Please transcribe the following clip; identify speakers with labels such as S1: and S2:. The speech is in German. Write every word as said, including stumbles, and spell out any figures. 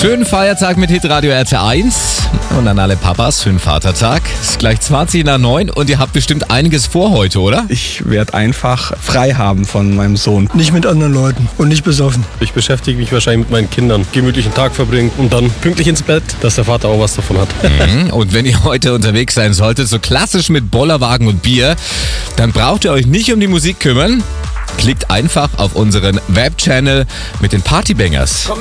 S1: Schönen Feiertag mit Hitradio R T eins und an alle Papas, schönen Vatertag. Es ist gleich zwanzig nach neun und ihr habt bestimmt einiges vor heute, oder?
S2: Ich werde einfach frei haben von meinem Sohn.
S3: Nicht mit anderen Leuten und nicht besoffen.
S4: Ich beschäftige mich wahrscheinlich mit meinen Kindern, gemütlichen Tag verbringen und dann pünktlich ins Bett, dass der Vater auch was davon hat.
S1: Mhm. Und wenn ihr heute unterwegs sein solltet, so klassisch mit Bollerwagen und Bier, dann braucht ihr euch nicht um die Musik kümmern. Klickt einfach auf unseren Webchannel mit den Partybangers.